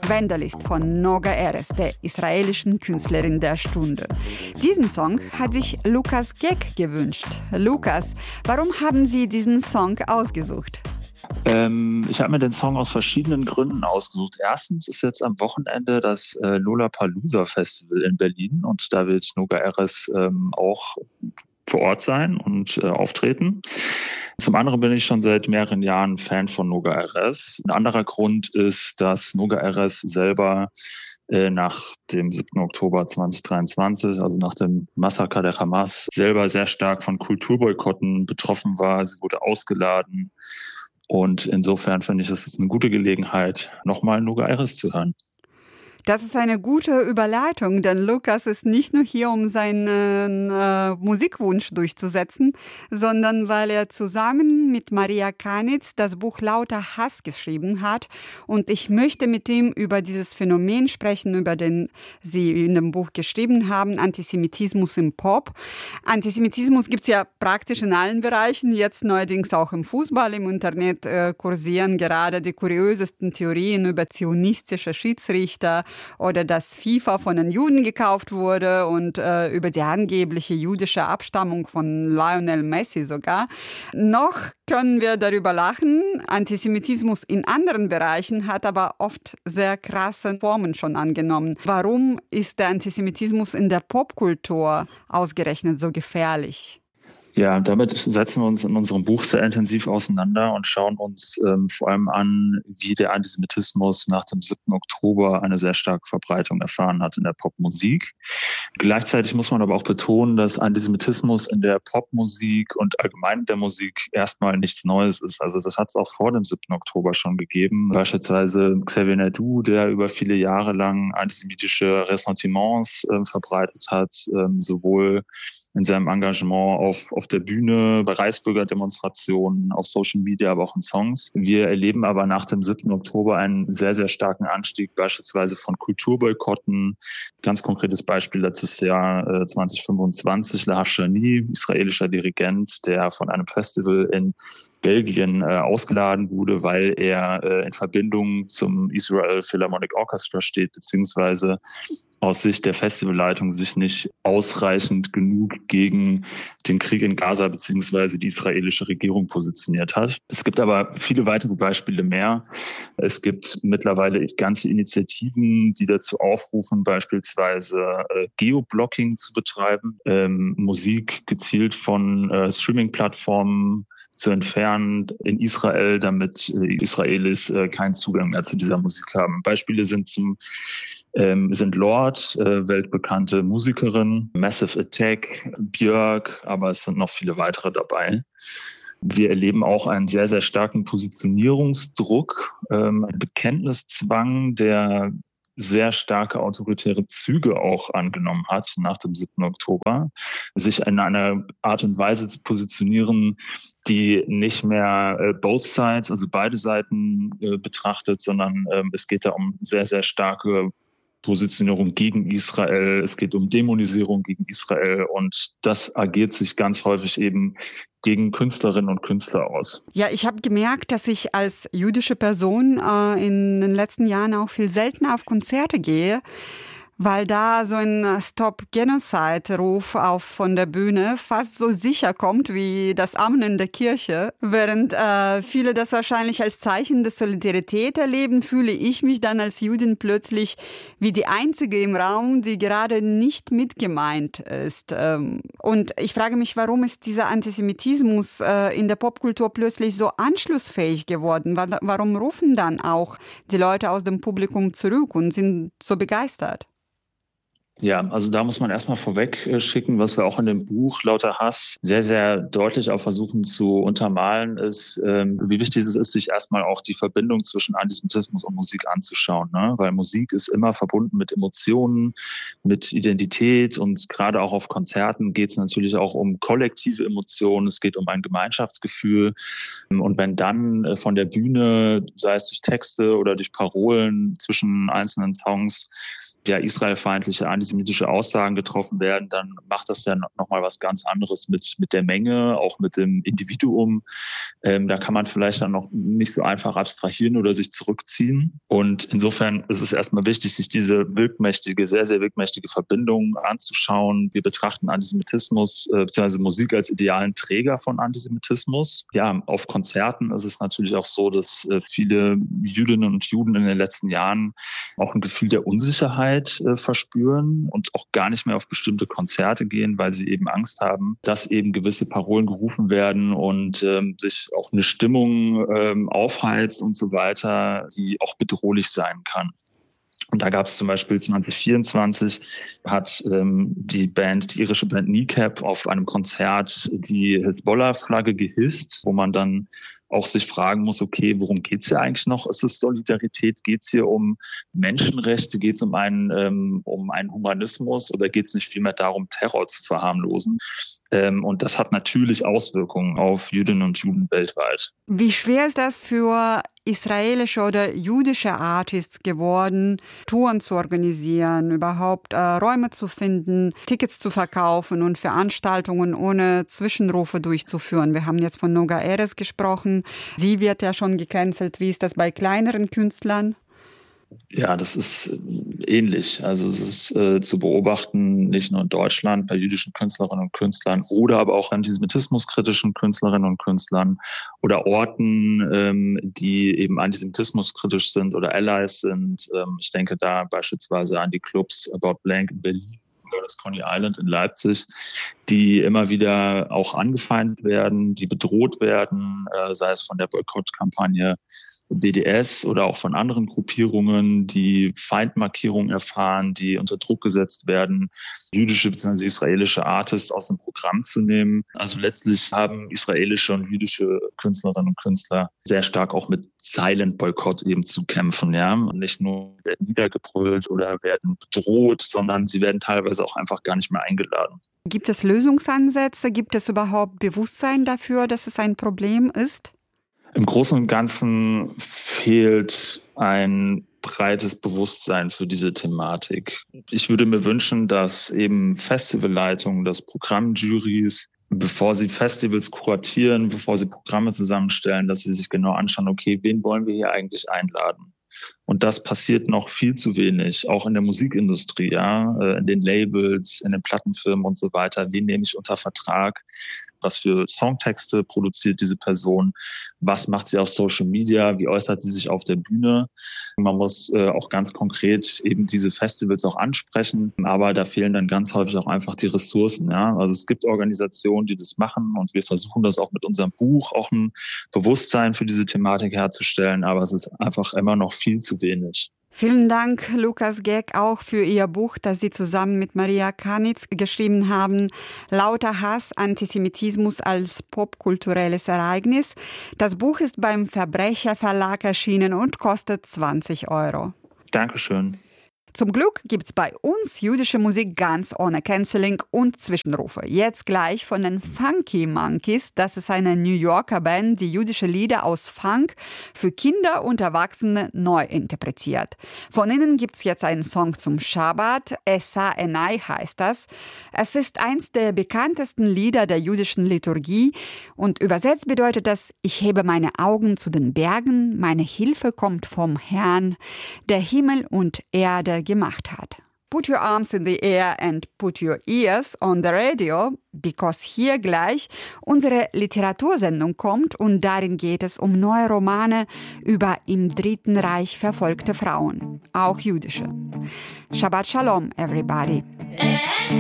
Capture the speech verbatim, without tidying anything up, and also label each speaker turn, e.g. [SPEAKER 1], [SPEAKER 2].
[SPEAKER 1] Gwendal ist von Noga Erez, der israelischen Künstlerin der Stunde. Diesen Song hat sich Lukas Geck gewünscht. Lukas, warum haben Sie diesen Song ausgesucht?
[SPEAKER 2] Ähm, ich habe mir den Song aus verschiedenen Gründen ausgesucht. Erstens ist jetzt am Wochenende das äh, Lollapalooza Festival in Berlin und da wird Noga Erez ähm, auch vor Ort sein und äh, auftreten. Zum anderen bin ich schon seit mehreren Jahren Fan von Noga Erez. Ein anderer Grund ist, dass Noga Erez selber äh, nach dem siebten Oktober zweitausenddreiundzwanzig, also nach dem Massaker der Hamas, selber sehr stark von Kulturboykotten betroffen war. Sie wurde ausgeladen. Und insofern finde ich, es ist eine gute Gelegenheit, nochmal Noga Erez zu hören.
[SPEAKER 1] Das ist eine gute Überleitung, denn Lukas ist nicht nur hier, um seinen äh, Musikwunsch durchzusetzen, sondern weil er zusammen mit Maria Kanitz das Buch Lauter Hass geschrieben hat. Und ich möchte mit ihm über dieses Phänomen sprechen, über den Sie in dem Buch geschrieben haben, Antisemitismus im Pop. Antisemitismus gibt es ja praktisch in allen Bereichen, jetzt neuerdings auch im Fußball. Im Internet äh, kursieren gerade die kuriösesten Theorien über zionistische Schiedsrichter, oder dass FIFA von den Juden gekauft wurde und äh, über die angebliche jüdische Abstammung von Lionel Messi sogar. Noch können wir darüber lachen. Antisemitismus in anderen Bereichen hat aber oft sehr krasse Formen schon angenommen. Warum ist der Antisemitismus in der Popkultur ausgerechnet so gefährlich?
[SPEAKER 2] Ja, damit setzen wir uns in unserem Buch sehr intensiv auseinander und schauen uns ähm, vor allem an, wie der Antisemitismus nach dem siebten Oktober eine sehr starke Verbreitung erfahren hat in der Popmusik. Gleichzeitig muss man aber auch betonen, dass Antisemitismus in der Popmusik und allgemein in der Musik erstmal nichts Neues ist. Also das hat es auch vor dem siebten Oktober schon gegeben. Beispielsweise Xavier Naidoo, der über viele Jahre lang antisemitische Ressentiments äh, verbreitet hat, ähm, sowohl in seinem Engagement auf, auf der Bühne, bei Reichsbürgerdemonstrationen, auf Social Media, aber auch in Songs. Wir erleben aber nach dem siebten Oktober einen sehr, sehr starken Anstieg beispielsweise von Kulturboykotten. Ganz konkretes Beispiel letztes Jahr äh, zwanzig fünfundzwanzig, Lahav Shani, israelischer Dirigent, der von einem Festival in Belgien äh, ausgeladen wurde, weil er äh, in Verbindung zum Israel Philharmonic Orchestra steht, beziehungsweise aus Sicht der Festivalleitung sich nicht ausreichend genug gegen den Krieg in Gaza beziehungsweise die israelische Regierung positioniert hat. Es gibt aber viele weitere Beispiele mehr. Es gibt mittlerweile ganze Initiativen, die dazu aufrufen, beispielsweise äh, Geoblocking zu betreiben, ähm, Musik gezielt von äh, Streaming-Plattformen zu entfernen in Israel, damit äh, Israelis äh, keinen Zugang mehr zu dieser Musik haben. Beispiele sind zum ähm, sind Lorde, äh, weltbekannte Musikerin, Massive Attack, Björk, aber es sind noch viele weitere dabei. Wir erleben auch einen sehr, sehr starken Positionierungsdruck, ähm, einen Bekenntniszwang, der sehr starke autoritäre Züge auch angenommen hat nach dem siebten Oktober, sich in einer Art und Weise zu positionieren, die nicht mehr äh, both sides, also beide Seiten äh, betrachtet, sondern äh, es geht da um sehr, sehr starke Positionierung gegen Israel, es geht um Dämonisierung gegen Israel und das agiert sich ganz häufig eben gegen Künstlerinnen und Künstler aus.
[SPEAKER 1] Ja, ich habe gemerkt, dass ich als jüdische Person äh, in den letzten Jahren auch viel seltener auf Konzerte gehe, weil da so ein Stop-Genocide-Ruf auf von der Bühne fast so sicher kommt wie das Amen in der Kirche. Während äh, viele das wahrscheinlich als Zeichen der Solidarität erleben, fühle ich mich dann als Jüdin plötzlich wie die Einzige im Raum, die gerade nicht mitgemeint ist. Ähm, und ich frage mich, warum ist dieser Antisemitismus äh, in der Popkultur plötzlich so anschlussfähig geworden? Warum rufen dann auch die Leute aus dem Publikum zurück und sind so begeistert?
[SPEAKER 2] Ja, also da muss man erstmal vorweg schicken, was wir auch in dem Buch Lauter Hass sehr, sehr deutlich auch versuchen zu untermalen, ist, ähm, wie wichtig es ist, sich erstmal auch die Verbindung zwischen Antisemitismus und Musik anzuschauen, ne? Weil Musik ist immer verbunden mit Emotionen, mit Identität und gerade auch auf Konzerten geht es natürlich auch um kollektive Emotionen, es geht um ein Gemeinschaftsgefühl und wenn dann von der Bühne, sei es durch Texte oder durch Parolen zwischen einzelnen Songs, ja, israelfeindliche, antisemitische antisemitische Aussagen getroffen werden, dann macht das ja nochmal was ganz anderes mit, mit der Menge, auch mit dem Individuum. Ähm, da kann man vielleicht dann noch nicht so einfach abstrahieren oder sich zurückziehen. Und insofern ist es erstmal wichtig, sich diese wirkmächtige, sehr, sehr wirkmächtige Verbindung anzuschauen. Wir betrachten Antisemitismus äh, bzw. Musik als idealen Träger von Antisemitismus. Ja, auf Konzerten ist es natürlich auch so, dass äh, viele Jüdinnen und Juden in den letzten Jahren auch ein Gefühl der Unsicherheit äh, verspüren und auch gar nicht mehr auf bestimmte Konzerte gehen, weil sie eben Angst haben, dass eben gewisse Parolen gerufen werden und ähm, sich auch eine Stimmung ähm, aufheizt und so weiter, die auch bedrohlich sein kann. Und da gab es zum Beispiel zwanzig vierundzwanzig hat ähm, die Band, die irische Band Kneecap auf einem Konzert die Hezbollah-Flagge gehisst, wo man dann auch sich fragen muss, okay, worum geht's hier eigentlich noch? Ist es Solidarität? Geht's hier um Menschenrechte? Geht's um einen, ähm, um einen Humanismus? Oder geht's nicht vielmehr darum, Terror zu verharmlosen? Ähm, und das hat natürlich Auswirkungen auf Jüdinnen und Juden weltweit.
[SPEAKER 1] Wie schwer ist das für israelische oder jüdische Artists geworden, Touren zu organisieren, überhaupt äh, Räume zu finden, Tickets zu verkaufen und Veranstaltungen ohne Zwischenrufe durchzuführen? Wir haben jetzt von Noga Erez gesprochen. Sie wird ja schon gecancelt. Wie ist das bei kleineren Künstlern?
[SPEAKER 2] Ja, das ist ähnlich. Also es ist äh, zu beobachten, nicht nur in Deutschland bei jüdischen Künstlerinnen und Künstlern oder aber auch antisemitismuskritischen Künstlerinnen und Künstlern oder Orten, ähm, die eben antisemitismuskritisch sind oder Allies sind. Ähm, ich denke da beispielsweise an die Clubs About Blank in Berlin oder das Coney Island in Leipzig, die immer wieder auch angefeindet werden, die bedroht werden, äh, sei es von der Boykottkampagne B D S oder auch von anderen Gruppierungen, die Feindmarkierung erfahren, die unter Druck gesetzt werden, jüdische bzw. israelische Artists aus dem Programm zu nehmen. Also letztlich haben israelische und jüdische Künstlerinnen und Künstler sehr stark auch mit Silent Boykott eben zu kämpfen. Ja? Und nicht nur werden niedergebrüllt oder werden bedroht, sondern sie werden teilweise auch einfach gar nicht mehr eingeladen.
[SPEAKER 1] Gibt es Lösungsansätze? Gibt es überhaupt Bewusstsein dafür, dass es ein Problem ist?
[SPEAKER 2] Im Großen und Ganzen fehlt ein breites Bewusstsein für diese Thematik. Ich würde mir wünschen, dass eben Festivalleitungen, dass Programmjurys, bevor sie Festivals kuratieren, bevor sie Programme zusammenstellen, dass sie sich genau anschauen, okay, wen wollen wir hier eigentlich einladen? Und das passiert noch viel zu wenig, auch in der Musikindustrie, ja, in den Labels, in den Plattenfirmen und so weiter. Wen nehme ich unter Vertrag? Was für Songtexte produziert diese Person? Was macht sie auf Social Media? Wie äußert sie sich auf der Bühne? Man muss äh, auch ganz konkret eben diese Festivals auch ansprechen, aber da fehlen dann ganz häufig auch einfach die Ressourcen. Ja? Also es gibt Organisationen, die das machen und wir versuchen das auch mit unserem Buch, auch ein Bewusstsein für diese Thematik herzustellen, aber es ist einfach immer noch viel zu wenig.
[SPEAKER 1] Vielen Dank, Lukas Geck, auch für Ihr Buch, das Sie zusammen mit Maria Kanitz geschrieben haben. Lauter Hass, Antisemitismus als popkulturelles Ereignis. Das Buch ist beim Verbrecher Verlag erschienen und kostet zwanzig Euro.
[SPEAKER 2] Dankeschön.
[SPEAKER 1] Zum Glück gibt's bei uns jüdische Musik ganz ohne Canceling und Zwischenrufe. Jetzt gleich von den Funky Monkeys. Das ist eine New Yorker Band, die jüdische Lieder aus Funk für Kinder und Erwachsene neu interpretiert. Von ihnen gibt's jetzt einen Song zum Schabbat. Esa Enai heißt das. Es ist eins der bekanntesten Lieder der jüdischen Liturgie und übersetzt bedeutet das: Ich hebe meine Augen zu den Bergen, meine Hilfe kommt vom Herrn, der Himmel und Erde gemacht hat. Put your arms in the air and put your ears on the radio, because hier gleich unsere Literatursendung kommt und darin geht es um neue Romane über im Dritten Reich verfolgte Frauen, auch jüdische. Shabbat Shalom, everybody.